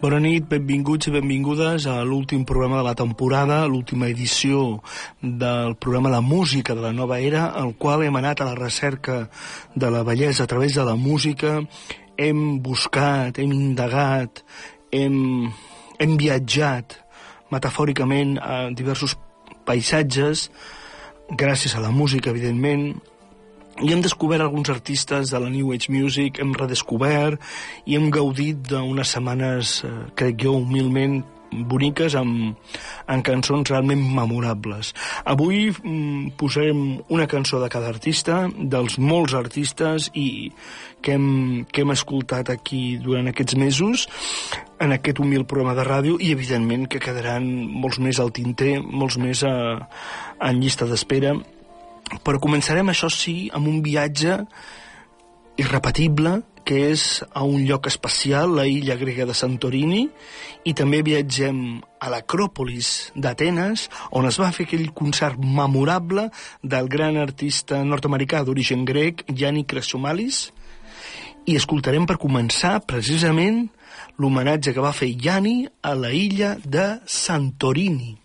Bona nit, benvinguts i benvingudes a l'últim programa de la temporada, l'última edició del programa de música de la nova era, al qual hem anat a la recerca de la bellesa a través de la música, hem buscat, hem indagat, hem viatjat metafòricament a diversos paisatges, gràcies a la música, evidentment, i hem descobert alguns artistes de la New Age Music, hem redescobert i hem gaudit d'unes setmanes, crec jo, humilment boniques, amb cançons realment memorables. Avui posarem una cançó de cada artista, dels molts artistes que hem escoltat aquí durant aquests mesos, en aquest humil programa de ràdio, i evidentment que quedaran molts més al tinter, molts més en llista d'espera. Però començarem, això sí, amb un viatge irrepetible, que és a un lloc especial, la illa grega de Santorini, i també viatgem a l'Acròpolis d'Atenes, on es va fer aquell concert memorable del gran artista nord-americà d'origen grec, Yannis Chrysomalis, i escoltarem per començar precisament l'homenatge que va fer Yannis a la illa de Santorini.